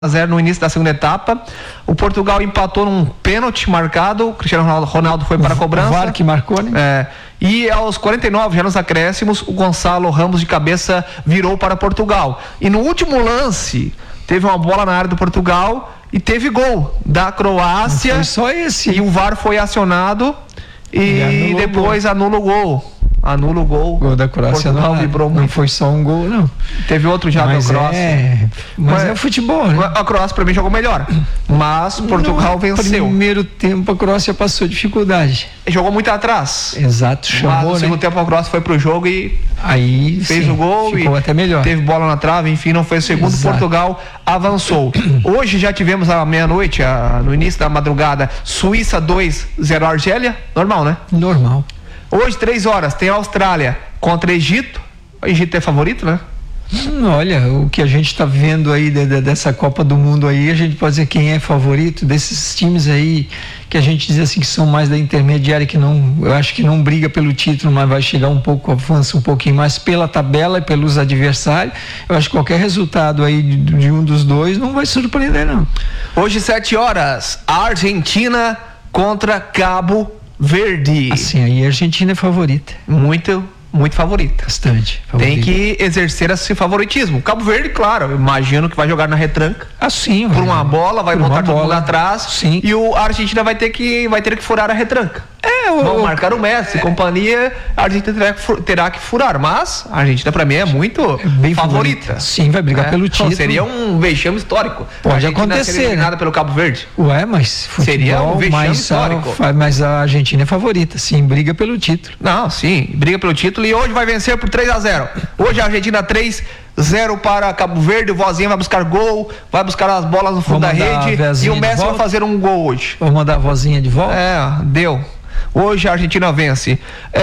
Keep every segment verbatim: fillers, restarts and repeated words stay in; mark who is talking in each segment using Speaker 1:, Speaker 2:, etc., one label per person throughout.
Speaker 1: a zero no início da segunda etapa. O Portugal empatou num pênalti marcado. O Cristiano Ronaldo, Ronaldo foi para a cobrança.
Speaker 2: O V A R que marcou, né?
Speaker 1: É, e aos quarenta e nove, já nos acréscimos, o Gonçalo Ramos de cabeça virou para Portugal. E no último lance, teve uma bola na área do Portugal e teve gol da Croácia.
Speaker 2: Não foi só esse.
Speaker 1: E o V A R foi acionado e, e depois anula o gol. Anula o gol.
Speaker 2: Gol da Croácia
Speaker 1: Portugal
Speaker 2: não,
Speaker 1: vibrou
Speaker 2: não
Speaker 1: muito.
Speaker 2: foi só um gol, não.
Speaker 1: Teve outro já da Croácia.
Speaker 2: É, mas, mas é o futebol, né?
Speaker 1: A Croácia para mim jogou melhor, mas Portugal
Speaker 2: no
Speaker 1: venceu.
Speaker 2: No primeiro tempo a Croácia passou dificuldade.
Speaker 1: Jogou muito atrás.
Speaker 2: Exato, chamou,
Speaker 1: mas no
Speaker 2: né?
Speaker 1: segundo tempo a Croácia foi pro jogo e
Speaker 2: aí
Speaker 1: fez
Speaker 2: sim,
Speaker 1: o gol
Speaker 2: ficou
Speaker 1: e
Speaker 2: até melhor.
Speaker 1: Teve bola na trave, enfim, não foi o segundo.
Speaker 2: Exato.
Speaker 1: Portugal avançou. Hoje já tivemos à meia-noite, no início da madrugada, Suíça dois a zero Argélia, normal, né?
Speaker 2: Normal.
Speaker 1: Hoje, três horas, tem Austrália contra Egito. O Egito é favorito, né?
Speaker 2: Hum, olha, o que a gente está vendo aí de, de, dessa Copa do Mundo aí, a gente pode dizer quem é favorito desses times aí que a gente diz assim que são mais da intermediária, que não, eu acho que não briga pelo título, mas vai chegar um pouco, avança um pouquinho mais pela tabela e pelos adversários. Eu acho que qualquer resultado aí de, de um dos dois não vai surpreender, não.
Speaker 1: Hoje, sete horas, a Argentina contra Cabo Verde.
Speaker 2: Assim, aí a Argentina é favorita.
Speaker 1: Muito, muito favorita.
Speaker 2: Bastante. Favorita.
Speaker 1: Tem que exercer esse favoritismo. Cabo Verde, claro, eu imagino que vai jogar na retranca.
Speaker 2: Assim,
Speaker 1: por uma bola, vai botar todo mundo atrás.
Speaker 2: Sim.
Speaker 1: E o a Argentina vai ter que vai ter que furar a retranca.
Speaker 2: É, o,
Speaker 1: Vão marcar o Messi, é, companhia, a Argentina terá que, terá que furar, mas a Argentina pra mim é muito é bem favorita. favorita.
Speaker 2: Sim, vai brigar é. pelo título.
Speaker 1: Então, seria um vexame histórico.
Speaker 2: Pode acontecer,
Speaker 1: ser eliminada, né, pelo Cabo Verde.
Speaker 2: Ué, mas futebol,
Speaker 1: seria um vexame
Speaker 2: mas
Speaker 1: histórico.
Speaker 2: A, mas a Argentina é favorita, sim, briga pelo título.
Speaker 1: Não, sim, briga pelo título e hoje vai vencer por três a zero. Hoje a Argentina três a zero para Cabo Verde, o Vozinha vai buscar gol, vai buscar as bolas no fundo da rede e o Messi vai fazer um gol hoje.
Speaker 2: Vamos mandar a Vozinha de volta?
Speaker 1: É, deu. Hoje a Argentina vence.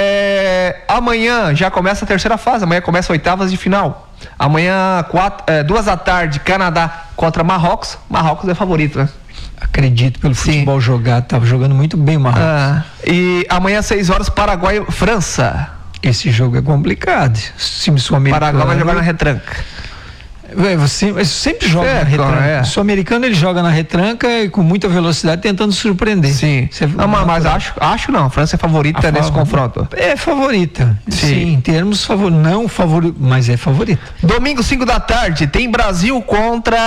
Speaker 1: É, amanhã já começa a terceira fase. Amanhã começa oitavas de final. Amanhã, quatro, é, duas da tarde, Canadá contra Marrocos. Marrocos é favorito, né?
Speaker 2: Acredito pelo futebol jogado. Tava jogando muito bem o Marrocos.
Speaker 1: Ah, e amanhã, seis horas, Paraguai, França.
Speaker 2: Esse jogo é complicado. O time sul-americano.
Speaker 1: Paraguai vai jogar na retranca.
Speaker 2: Você, você sempre joga
Speaker 1: é,
Speaker 2: na retranca.
Speaker 1: Claro, é.
Speaker 2: O sul-americano ele joga na retranca e com muita velocidade tentando surpreender.
Speaker 1: Sim.
Speaker 2: Você,
Speaker 1: não, mas, mas acho, acho não. A França é favorita a nesse confronto.
Speaker 2: É favorita.
Speaker 1: Sim,
Speaker 2: Sim em termos favor, não favorito, mas é favorita.
Speaker 1: Domingo, cinco da tarde, tem Brasil contra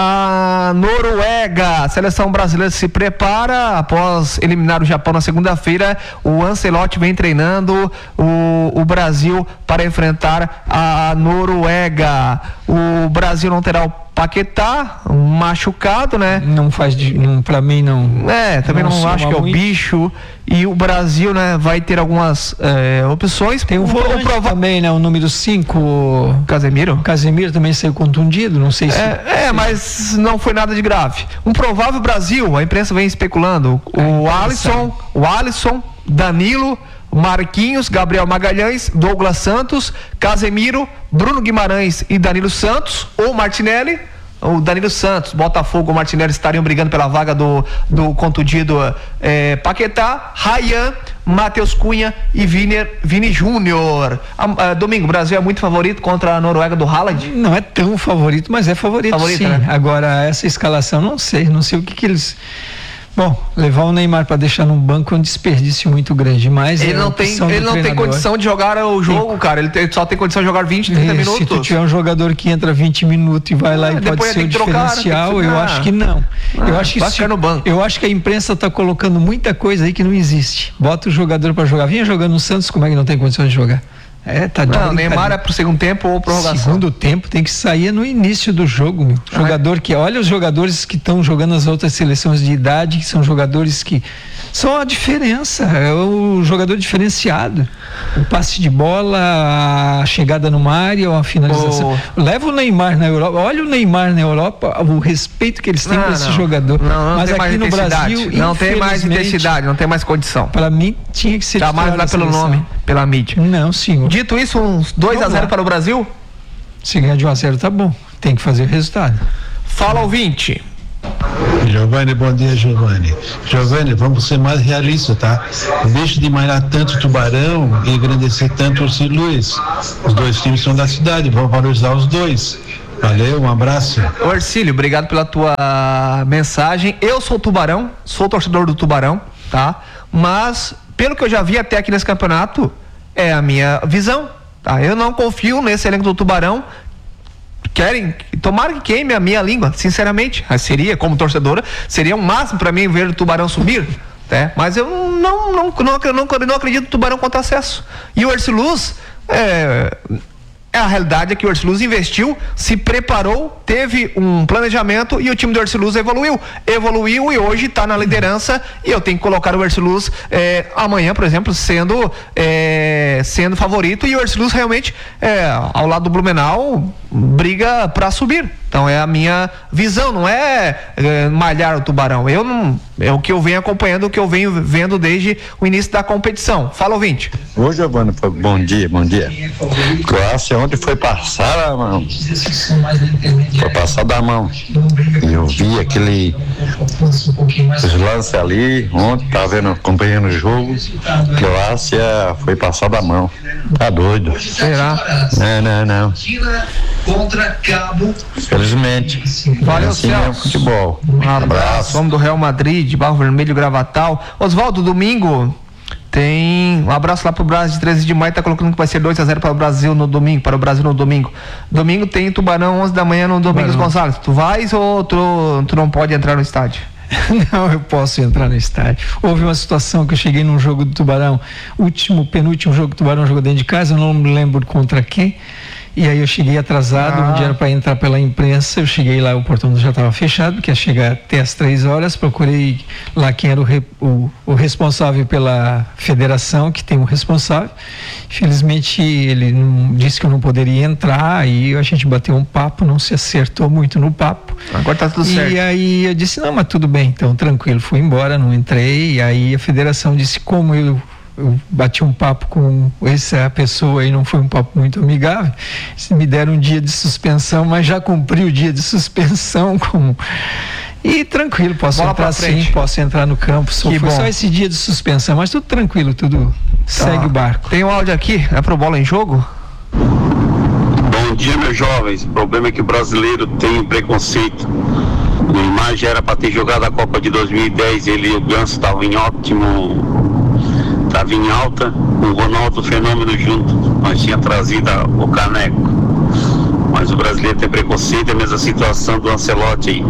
Speaker 1: a Noruega. A seleção brasileira se prepara após eliminar o Japão na segunda-feira. O Ancelotti vem treinando o, o Brasil para enfrentar a Noruega. O Brasil não terá o Paquetá, um machucado, né?
Speaker 2: Não faz, de, não, pra mim não.
Speaker 1: É, também não, não acho que é o muito. bicho. E o Brasil, né, vai ter algumas é, opções.
Speaker 2: Tem o, o volante prova... também, né? O número cinco.
Speaker 1: Casemiro?
Speaker 2: Casemiro também saiu contundido, não sei se.
Speaker 1: É, é, mas não foi nada de grave. Um provável Brasil, a imprensa vem especulando. O é, Alisson, o Alisson, Danilo, Marquinhos, Gabriel Magalhães, Douglas Santos, Casemiro, Bruno Guimarães e Danilo Santos, ou Martinelli. O Danilo Santos, Botafogo ou Martinelli estariam brigando pela vaga do, do contundido é, Paquetá, Ryan, Matheus Cunha e Vini, Vini Júnior. Domingo, o Brasil é muito favorito contra a Noruega do Haaland?
Speaker 2: Não é tão favorito, mas é favorito, favorito sim. Né? Agora, essa escalação, não sei, não sei o que que eles... Bom, levar o Neymar para deixar no banco é um desperdício muito grande, mas
Speaker 1: ele não tem, ele não tem condição de jogar o jogo, tem, cara. Ele tem, só tem condição de jogar vinte, trinta minutos.
Speaker 2: Se tu tiver um jogador que entra vinte minutos e vai lá ah, e pode ser o diferencial, trocar, eu acho que não. Ah, eu acho que
Speaker 1: vai ficar no banco.
Speaker 2: Eu acho que a imprensa está colocando muita coisa aí que não existe. Bota o jogador para jogar. Vinha jogando no Santos, como é que não tem condição de jogar? É, tá de
Speaker 1: não, Neymar é pro segundo tempo ou prorrogação?
Speaker 2: Segundo tempo tem que sair no início do jogo, meu. Ah, jogador é? que, olha os jogadores que estão jogando as outras seleções de idade, que são jogadores que são a diferença, é o jogador diferenciado. O passe de bola, a chegada numa área, a finalização. Oh. Leva o Neymar na Europa, olha o Neymar na Europa, o respeito que eles têm por esse jogador.
Speaker 1: Não, não
Speaker 2: Mas
Speaker 1: tem
Speaker 2: aqui
Speaker 1: mais
Speaker 2: no Brasil,
Speaker 1: não tem mais intensidade, não tem mais condição.
Speaker 2: Para mim tinha que ser
Speaker 1: jamais lá pelo nome, pela mídia.
Speaker 2: Não, senhor.
Speaker 1: Dito isso, uns dois a zero para o Brasil?
Speaker 2: Se ganhar de um a zero tá bom, tem que fazer o resultado.
Speaker 1: Fala, ouvinte.
Speaker 3: Giovanni, bom dia, Giovanni. Giovanni, vamos ser mais realistas, tá? Deixa de malhar tanto Tubarão e engrandecer tanto o São Luís. Os dois times são da cidade, vamos valorizar os dois. Valeu, um abraço.
Speaker 1: Ô Ercílio, obrigado pela tua mensagem. Eu sou Tubarão, sou torcedor do Tubarão, tá? Mas, pelo que eu já vi até aqui nesse campeonato, é a minha visão, tá? Eu não confio nesse elenco do Tubarão. Querem, tomara que queime a minha língua, sinceramente. Seria, como torcedora, seria um máximo para mim ver o Tubarão subir, né? Mas eu não, não, não, não, não, não acredito no Tubarão contra acesso. E o Erciluz, é, é a realidade é que o Erciluz investiu, se preparou, teve um planejamento e o time do Erciluz evoluiu. Evoluiu e hoje está na liderança e eu tenho que colocar o Erciluz é, amanhã, por exemplo, sendo, é, sendo favorito, e o Erciluz realmente, é, ao lado do Blumenau, briga para subir. Então é a minha visão, não é, é malhar o Tubarão. Eu não, é o que eu venho acompanhando, o que eu venho vendo desde o início da competição. Fala, ouvinte.
Speaker 4: Ô, Giovana, bom dia, bom dia. Croácia ontem foi passar a mão. Foi passar da mão. E eu vi aquele os lances ali, ontem, tava vendo, acompanhando o jogo. Croácia foi passar da mão. Tá doido.
Speaker 1: Será?
Speaker 4: Não, não, não. Felizmente.
Speaker 1: Valeu,
Speaker 4: assim é o futebol.
Speaker 1: Um abraço. Vamos do Real Madrid, de Barro Vermelho, Gravatal. Oswaldo, domingo tem um abraço lá pro Brasil de treze de maio, tá colocando que vai ser dois a zero para o Brasil no domingo, para o Brasil no domingo. Domingo tem Tubarão, onze da manhã no Domingos
Speaker 2: Tubarão.
Speaker 1: Gonçalves. Tu vais ou tu, tu não pode entrar no estádio?
Speaker 2: Não, eu posso entrar no estádio. Houve uma situação que eu cheguei num jogo do Tubarão, último, penúltimo jogo do Tubarão, jogou dentro de casa, eu não me lembro contra quem. E aí eu cheguei atrasado,
Speaker 1: Ah.
Speaker 2: onde era para entrar pela imprensa, eu cheguei lá, o portão já estava fechado, porque ia chegar até as três horas, procurei lá quem era o, re, o, o responsável pela federação, que tem um responsável. Infelizmente ele não, disse que eu não poderia entrar, e a gente bateu um papo, não se acertou muito no papo.
Speaker 1: Agora tá tudo
Speaker 2: E
Speaker 1: certo.
Speaker 2: aí eu disse, não, mas tudo bem, então tranquilo, fui embora, não entrei, e aí a federação disse, como eu eu bati um papo com essa pessoa e não foi um papo muito amigável, me deram um dia de suspensão, mas já cumpri o dia de suspensão com... E tranquilo, posso
Speaker 1: Bola
Speaker 2: entrar
Speaker 1: pra frente.
Speaker 2: sim, posso entrar no campo, só,
Speaker 1: Que
Speaker 2: foi
Speaker 1: bom.
Speaker 2: só esse dia de suspensão, mas tudo tranquilo, tudo segue
Speaker 1: Tá.
Speaker 2: o barco.
Speaker 1: Tem um áudio aqui, é pro Bola em Jogo?
Speaker 5: Bom dia, meus jovens. O problema é que o brasileiro tem preconceito. O Neymar já era para ter jogado a Copa de dois mil e dez, ele e o Ganso estavam em ótimo, estava em alta, com o Ronaldo Fenômeno junto, nós tinha trazido a, o caneco. Mas o brasileiro tem preconceito, é a mesma situação do Ancelotti aí.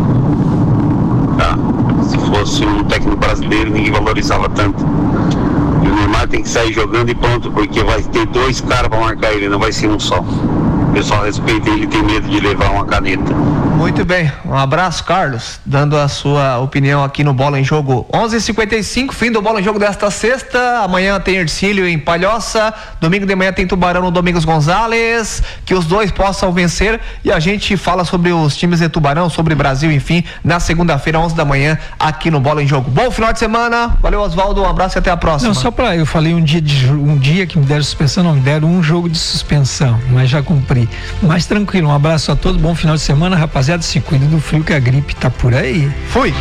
Speaker 5: Tá? Se fosse um técnico brasileiro, ninguém valorizava tanto. E o Neymar tem que sair jogando e pronto, porque vai ter dois caras para marcar ele, não vai ser um só. O pessoal respeita ele, tem medo de levar uma caneta.
Speaker 1: Muito bem, um abraço, Carlos, dando a sua opinião aqui no Bola em Jogo. onze e cinquenta e cinco, fim do Bola em Jogo desta sexta. Amanhã tem Ercílio em Palhoça, domingo de manhã tem Tubarão no Domingos Gonçalves. Que os dois possam vencer e a gente fala sobre os times de Tubarão, sobre Brasil, enfim, na segunda-feira, onze da manhã, aqui no Bola em Jogo. Bom final de semana, valeu, Oswaldo, um abraço e até a próxima.
Speaker 2: Não, só para eu falei um dia de um dia que me deram suspensão, não, me deram um jogo de suspensão, mas já cumpri. Mas tranquilo, um abraço a todos, bom final de semana, rapaziada, se cuida do frio que a gripe tá por aí.
Speaker 1: Fui.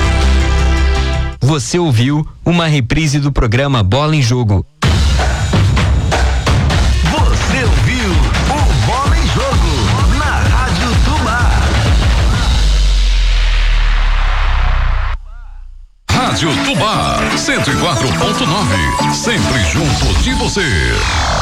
Speaker 6: Você ouviu uma reprise do programa Bola em Jogo.
Speaker 7: Você ouviu o Bola em Jogo na Rádio Tubá.
Speaker 8: Rádio Tubá, cento e quatro ponto nove, sempre junto de você.